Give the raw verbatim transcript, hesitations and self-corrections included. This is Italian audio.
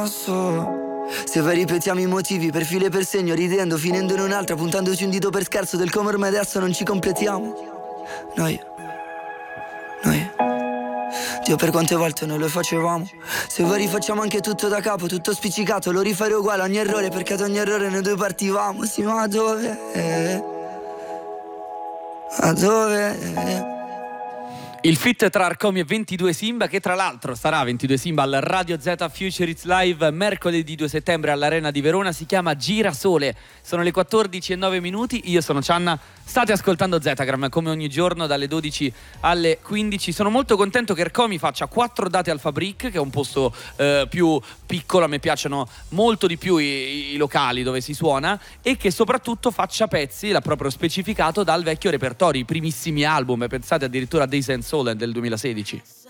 Se vai ripetiamo i motivi per filo e per segno, ridendo, finendo in un'altra, puntandoci un dito per scherzo del come ormai adesso non ci completiamo. Noi, noi, Dio, per quante volte noi lo facevamo. Se vuoi rifacciamo anche tutto da capo, tutto spiccicato, lo rifare uguale ogni errore, perché ad ogni errore noi due partivamo. Sì, ma dove? A dove? Il feat tra Arcomi e ventidue Simba, che tra l'altro sarà ventidue Simba al Radio Z Future It's Live mercoledì due settembre all'Arena di Verona, si chiama Girasole. Sono le quattordici e nove minuti, io sono Cianna, state ascoltando Zetagram come ogni giorno dalle dodici alle quindici. Sono molto contento che Arcomi faccia quattro date al Fabric, che è un posto eh, più piccolo, a me piacciono molto di più i, i locali dove si suona, e che soprattutto faccia pezzi, l'ha proprio specificato, dal vecchio repertorio, i primissimi album, pensate addirittura a Days and Soul del duemilasedici.